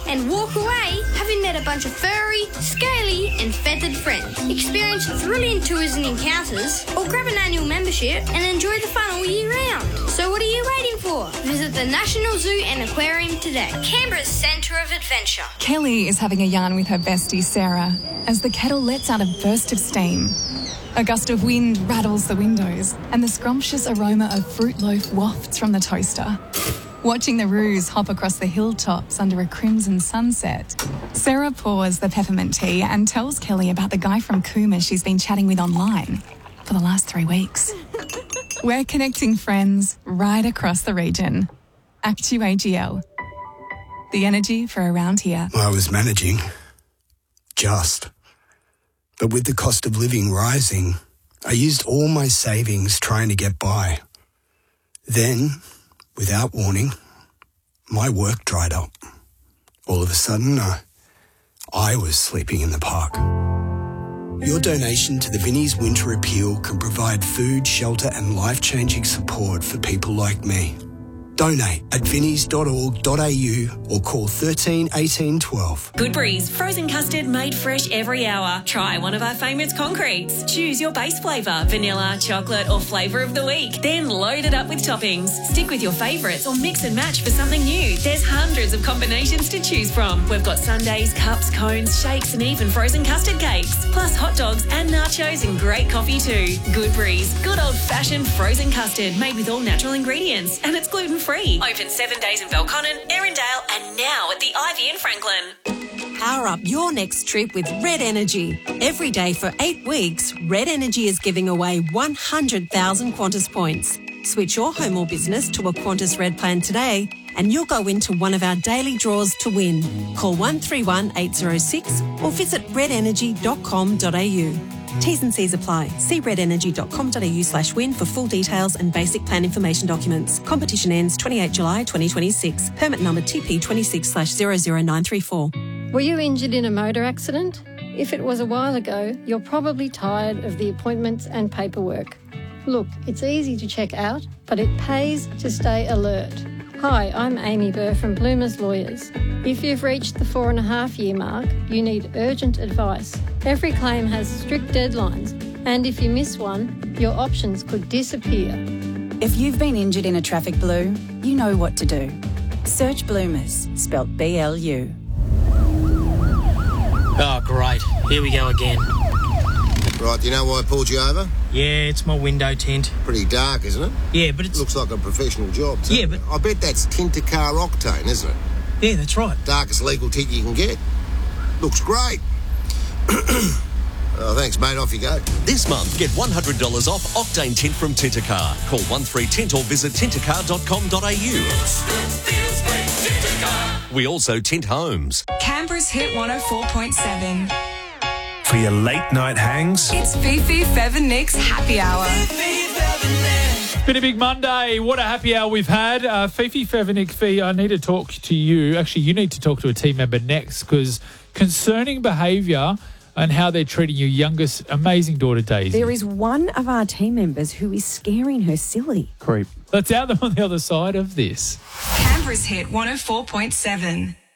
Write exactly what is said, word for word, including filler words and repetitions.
and walk away having met a bunch of furry, scaly and feathered friends. Experience thrilling tours and encounters, or grab an annual membership and enjoy the fun all year round. So what are you waiting for? Visit the National Zoo and Aquarium today. Canberra's centre of adventure. Kelly is having a yarn with her bestie Sarah as the kettle lets out a burst of steam. A gust of wind rattles the windows and the scrumptious aroma of fruit loaf wafts from the toaster. Watching the roos hop across the hilltops under a crimson sunset, Sarah pours the peppermint tea and tells Kelly about the guy from Cooma she's been chatting with online for the last three weeks. We're connecting friends right across the region. Actu A G L. The energy for around here. I was managing. Just. But with the cost of living rising, I used all my savings trying to get by. Then, without warning, my work dried up. All of a sudden, uh, I was sleeping in the park. Your donation to the Vinnie's Winter Appeal can provide food, shelter and life-changing support for people like me. Donate at vinnies dot org dot a u or call thirteen eighteen twelve. Goodberry's frozen custard made fresh every hour. Try one of our favourite concretes. Choose your base flavour, vanilla, chocolate or flavour of the week. Then load it up with toppings. Stick with your favourites or mix and match for something new. There's hundreds of combinations to choose from. We've got sundaes, cups, cones, shakes and even frozen custard cakes. Plus hot dogs and nachos and great coffee too. Goodberry's, good old-fashioned frozen custard made with all natural ingredients and it's gluten-free. Open seven days in Belconnen, Erindale and now at the Ivy in Franklin. Power up your next trip with Red Energy. Every day for eight weeks, Red Energy is giving away one hundred thousand Qantas points. Switch your home or business to a Qantas Red plan today and you'll go into one of our daily draws to win. Call one three one eight zero six or visit red energy dot com dot a u. T's and C's apply. See red energy dot com dot a u slash win for full details and basic plan information documents. Competition ends the twenty-eighth of July twenty twenty-six. Permit number T P twenty-six slash zero zero nine three four. Were you injured in a motor accident? If it was a while ago, you're probably tired of the appointments and paperwork. Look, it's easy to check out, but it pays to stay alert. Hi, I'm Amy Burr from Bloomers Lawyers. If you've reached the four and a half year mark, you need urgent advice. Every claim has strict deadlines, and if you miss one, your options could disappear. If you've been injured in a traffic blue, you know what to do. Search Bloomers, spelt B L U. Oh, great. Here we go again. Right, do you know why I pulled you over? Yeah, it's my window tint. Pretty dark, isn't it? Yeah, but it's... Looks like a professional job, too. Yeah, but... I bet that's Tint-A-Car Octane, isn't it? Yeah, that's right. Darkest legal tint you can get. Looks great. Oh, thanks, mate. Off you go. This month, get one hundred dollars off Octane Tint from Tint-A-Car. Call one three tint or visit tint a car dot com dot a u. We also tint homes. Canberra's Hit one oh four point seven. For your late night hangs, It's Fifi, Fev and Nick's Happy Hour. Been a big Monday. What a happy hour we've had. Uh, Fifi, Fev and Nick, Fee, I need to talk to you. Actually, you need to talk to a team member next because concerning behaviour and how they're treating your youngest amazing daughter, Daisy. There is one of our team members who is scaring her silly. Creep. Let's out them on the other side of this. Canberra's Hit one oh four point seven.